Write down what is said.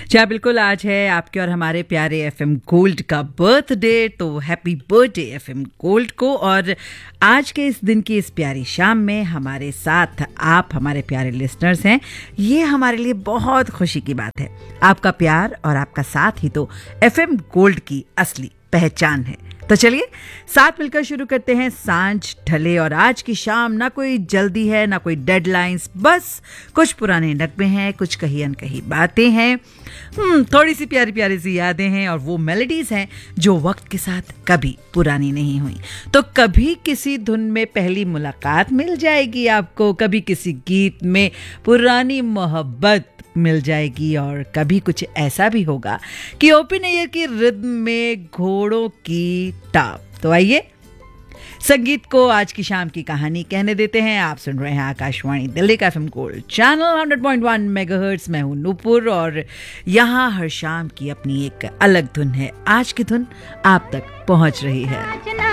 जी बिल्कुल, आज है आपके और हमारे प्यारे एफएम गोल्ड का बर्थडे, तो हैप्पी बर्थडे एफएम गोल्ड को। और आज के इस दिन की इस प्यारी शाम में हमारे साथ आप हमारे प्यारे लिसनर्स हैं, ये हमारे लिए बहुत खुशी की बात है। आपका प्यार और आपका साथ ही तो एफएम गोल्ड की असली पहचान है। तो चलिए साथ मिलकर शुरू करते हैं सांझ ढले। और आज की शाम ना कोई जल्दी है ना कोई डेडलाइंस, बस कुछ पुराने नगमे हैं, कुछ कही अनकही बातें हैं, थोड़ी सी प्यारी प्यारी सी यादें हैं और वो मेलोडीज हैं जो वक्त के साथ कभी पुरानी नहीं हुई। तो कभी किसी धुन में पहली मुलाकात मिल जाएगी आपको, कभी किसी गीत में पुरानी मोहब्बत मिल जाएगी, और कभी कुछ ऐसा भी होगा कि ओपी नैयर की रिद्म में घोड़ों की टाप। तो आइए संगीत को आज की शाम की कहानी कहने देते हैं। आप सुन रहे हैं आकाशवाणी दिल्ली का एफएम गोल्ड चैनल 100.1 मेगाहर्ट्ज। मैं हूं नूपुर और यहाँ हर शाम की अपनी एक अलग धुन है। आज की धुन आप तक पहुंच रही है।